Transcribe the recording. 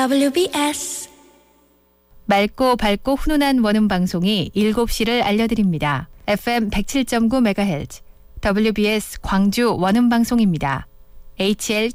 WBS 맑고 밝고 훈훈한 원음 방송이 7시를 알려드립니다. FM 107.9MHz WBS 광주 원음 방송입니다. HL